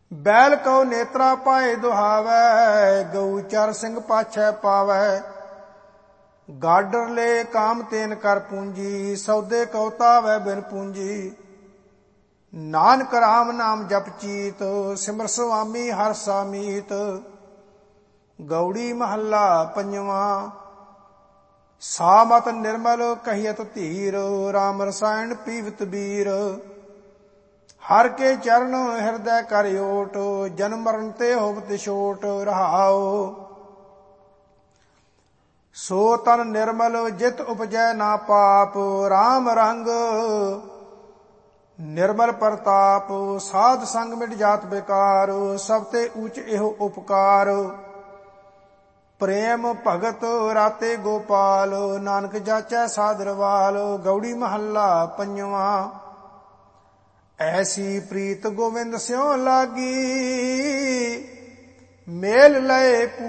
बैल कहो नेत्रा पाए दुहावै, गऊ चर सिंह पाछै पावै। गाडर ले काम तेन कर पूंजी, सौदे कहो तावै बिन पूंजी। नानक राम नाम जप चीत, सिमर सुआमी हर सामीत। गौड़ी महला पंजवा। सामत निर्मल कहियत धीर, राम रसायन पीवत बीर। हर के चरण हृदय कर ओट, जन्म मरण ते होवत छोट रहाओ। सो तन निर्मल जित उपजै ना पाप, राम रंग निर्मल प्रताप। साध संग मिट जात बेकार, सब ते ऊच एहो उपकार। प्रेम भगत राते गोपाल, नानक जाचै सादरवाल। गौड़ी महला पंजवा। ऐसी प्रीत गोविंद स्यों लागी, मेल लय